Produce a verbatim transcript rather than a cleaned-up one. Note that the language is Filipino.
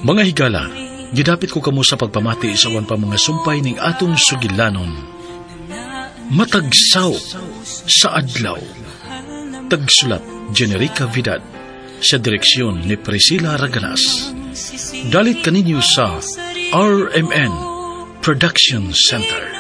Mga higala, gidapit ko kamo sa pagpamati sa awan pa mga sumpay ning atong sugilanon. Matagsaw sa adlaw. Tagsulat Generica Vidal, sa direksyon ni Priscilla Raganas. Dalit kaninyo sa R M N Production Center.